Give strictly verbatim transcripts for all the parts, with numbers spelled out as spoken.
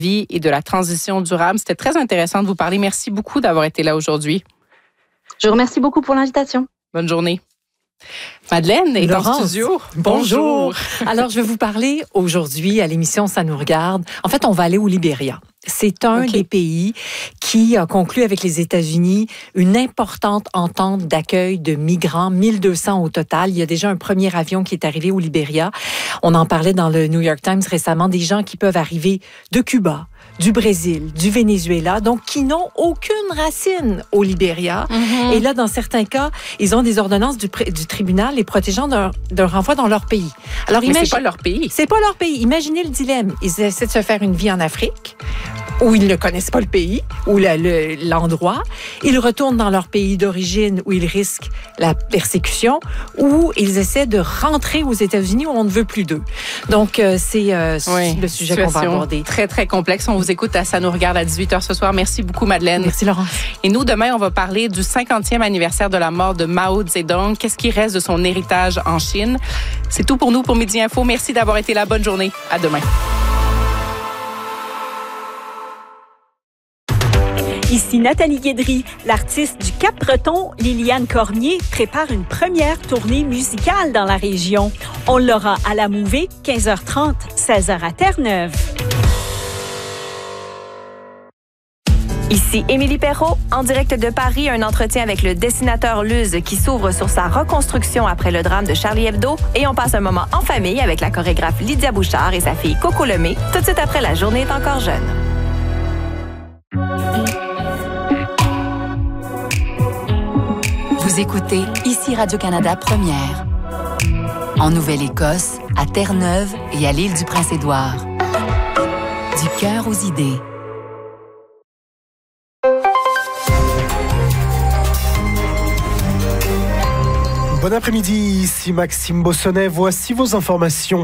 vie et de la transition durable. C'était très intéressant de vous parler. Merci beaucoup d'avoir été là aujourd'hui. Je vous remercie beaucoup pour l'invitation. Bonne journée. Madeleine est Laurence, en studio. Bonjour. Alors, je vais vous parler aujourd'hui à l'émission Ça nous regarde. En fait, on va aller au Libéria. C'est un okay. des pays qui a conclu avec les États-Unis une importante entente d'accueil de migrants, mille deux cents au total. Il y a déjà un premier avion qui est arrivé au Libéria. On en parlait dans le New York Times récemment, des gens qui peuvent arriver de Cuba, du Brésil, du Venezuela, donc qui n'ont aucune racine au Libéria. Mm-hmm. Et là, dans certains cas, ils ont des ordonnances du, du tribunal les protégeant d'un, d'un renvoi dans leur pays. Alors, Mais imagine, c'est pas leur pays. C'est pas leur pays. Imaginez le dilemme. Ils essaient de se faire une vie en Afrique, où ils ne connaissent pas le pays, ou la, le, l'endroit. Ils retournent dans leur pays d'origine, où ils risquent la persécution, ou ils essaient de rentrer aux États-Unis, où on ne veut plus d'eux. Donc, euh, c'est euh, oui, le sujet qu'on va aborder. Très, très complexe. On vous écoute à Ça nous regarde à dix-huit heures ce soir. Merci beaucoup, Madeleine. Merci, Laurence. Et nous, demain, on va parler du cinquantième anniversaire de la mort de Mao Zedong. Qu'est-ce qui reste de son héritage en Chine? C'est tout pour nous pour Midi Info. Merci d'avoir été là. Bonne journée. À demain. Ici Nathalie Guédry. L'artiste du Cap-Breton, Liliane Cormier, prépare une première tournée musicale dans la région. On l'aura à la Mouvée, quinze heures trente, seize heures à Terre-Neuve. Ici Émilie Perrault, en direct de Paris, un entretien avec le dessinateur Luz qui s'ouvre sur sa reconstruction après le drame de Charlie Hebdo. Et on passe un moment en famille avec la chorégraphe Lydia Bouchard et sa fille Coco Lemay, tout de suite après La journée est encore jeune. Vous écoutez ici Radio-Canada Première. En Nouvelle-Écosse, à Terre-Neuve et à l'île du Prince-Édouard. Du cœur aux idées. Bon après-midi, ici Maxime Bossonnet. Voici vos informations.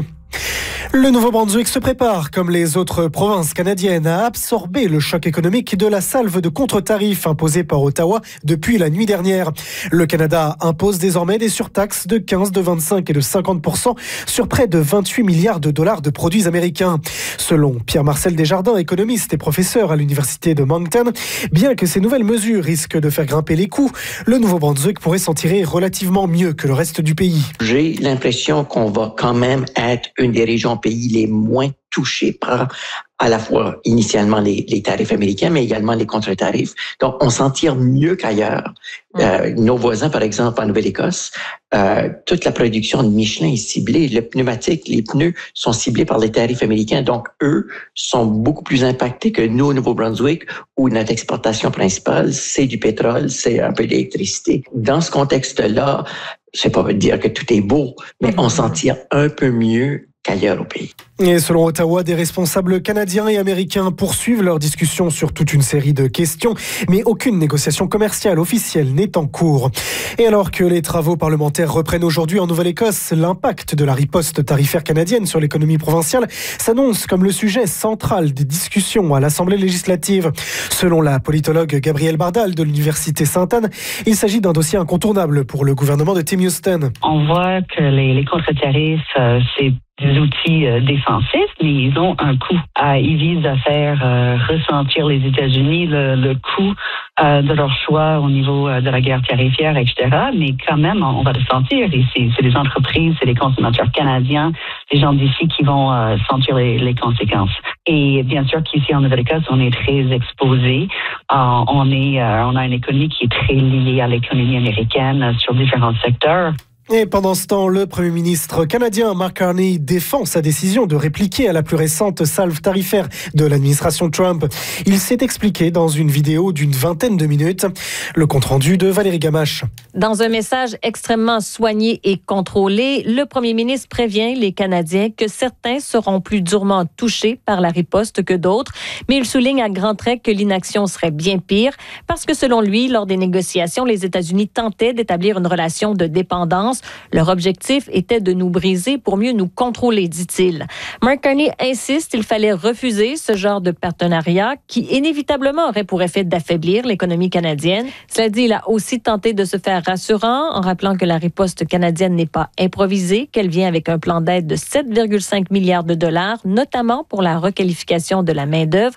Le Nouveau-Brunswick se prépare, comme les autres provinces canadiennes, à absorber le choc économique de la salve de contre-tarifs imposée par Ottawa depuis la nuit dernière. Le Canada impose désormais des surtaxes de quinze, de vingt-cinq et de cinquante pour cent sur près de vingt-huit milliards de dollars de produits américains. Selon Pierre-Marcel Desjardins, économiste et professeur à l'Université de Moncton, bien que ces nouvelles mesures risquent de faire grimper les coûts, le Nouveau-Brunswick pourrait s'en tirer relativement mieux que le reste du pays. J'ai l'impression qu'on va quand même être une des régions pays les moins touchés par à la fois initialement les, les tarifs américains, mais également les contre-tarifs. Donc, on s'en tire mieux qu'ailleurs. Mmh. Euh, nos voisins, par exemple, en Nouvelle-Écosse, euh, toute la production de Michelin est ciblée. Le pneumatique, les pneus sont ciblés par les tarifs américains. Donc, eux sont beaucoup plus impactés que nous au Nouveau-Brunswick, où notre exportation principale, c'est du pétrole, c'est un peu d'électricité. Dans ce contexte-là, c'est pas dire que tout est beau, mais on s'en tire un peu mieux qu'ailleurs au pays. Et selon Ottawa, des responsables canadiens et américains poursuivent leurs discussions sur toute une série de questions, mais aucune négociation commerciale officielle n'est en cours. Et alors que les travaux parlementaires reprennent aujourd'hui en Nouvelle-Écosse, l'impact de la riposte tarifaire canadienne sur l'économie provinciale s'annonce comme le sujet central des discussions à l'Assemblée législative. Selon la politologue Gabrielle Bardal de l'Université Sainte-Anne, il s'agit d'un dossier incontournable pour le gouvernement de Tim Houston. On voit que les, les contre-tarifs, euh, c'est des outils euh, défensifs, mais ils ont un coût. Euh, ils visent à faire euh, ressentir les États-Unis le, le coût euh, de leur choix au niveau euh, de la guerre tarifaire, et cetera. Mais quand même, on va le sentir. Et c'est, c'est les entreprises, c'est les consommateurs canadiens, les gens d'ici qui vont euh, sentir les, les conséquences. Et bien sûr qu'ici en Nouvelle-Écosse, on est très exposé. Euh, on est, euh, on a une économie qui est très liée à l'économie américaine euh, sur différents secteurs. Et pendant ce temps, le Premier ministre canadien Mark Carney défend sa décision de répliquer à la plus récente salve tarifaire de l'administration Trump. Il s'est expliqué dans une vidéo d'une vingtaine de minutes. Le compte-rendu de Valérie Gamache. Dans un message extrêmement soigné et contrôlé, le Premier ministre prévient les Canadiens que certains seront plus durement touchés par la riposte que d'autres, mais il souligne à grands traits que l'inaction serait bien pire parce que selon lui, lors des négociations, les États-Unis tentaient d'établir une relation de dépendance défense. Leur objectif était de nous briser pour mieux nous contrôler, dit-il. Mark Carney insiste qu'il fallait refuser ce genre de partenariat qui inévitablement aurait pour effet d'affaiblir l'économie canadienne. Cela dit, il a aussi tenté de se faire rassurant en rappelant que la riposte canadienne n'est pas improvisée, qu'elle vient avec un plan d'aide de sept virgule cinq milliards de dollars, notamment pour la requalification de la main-d'œuvre.